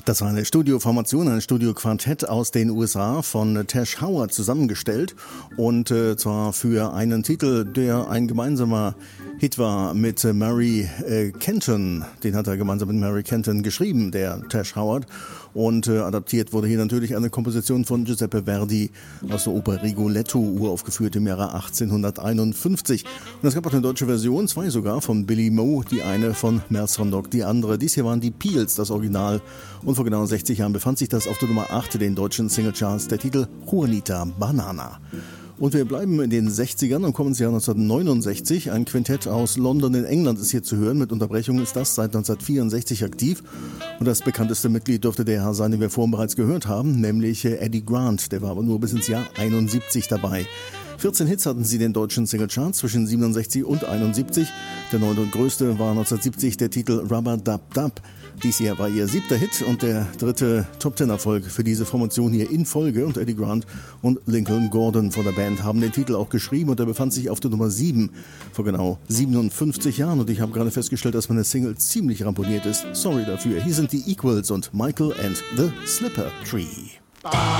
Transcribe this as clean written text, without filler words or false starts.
Das war eine Studioformation, ein Studioquartett aus den USA von Tash Howard zusammengestellt und zwar für einen Titel, der ein gemeinsamer Hit war mit Murray Kenton. Den hat er gemeinsam mit Murray Kenton geschrieben, der Tash Howard. Und adaptiert wurde hier natürlich eine Komposition von Giuseppe Verdi aus der Oper Rigoletto, uraufgeführt im Jahre 1851. Und es gab auch eine deutsche Version, zwei sogar, von Billy Moe, die eine von Mel Sondock, die andere. Dies hier waren die Peels, das Original. Und vor genau 60 Jahren befand sich das auf der Nummer 8 den deutschen Singlecharts, der Titel Juanita Banana. Und wir bleiben in den 60ern und kommen ins Jahr 1969. Ein Quintett aus London in England ist hier zu hören. Mit Unterbrechung ist das seit 1964 aktiv. Und das bekannteste Mitglied dürfte der Herr sein, den wir vorhin bereits gehört haben, nämlich Eddie Grant. Der war aber nur bis ins Jahr 71 dabei. 14 Hits hatten sie in den deutschen Singlecharts zwischen 67 und 71. Der neunte und größte war 1970 der Titel Rubber Dub Dub. Dies hier war ihr 7. Hit und der 3. Top-10-Erfolg für diese Formation hier in Folge. Und Eddie Grant und Lincoln Gordon von der Band haben den Titel auch geschrieben und er befand sich auf der Nummer 7 vor genau 57 Jahren. Und ich habe gerade festgestellt, dass meine Single ziemlich ramponiert ist. Sorry dafür. Hier sind die Equals und Michael and the Slipper Tree.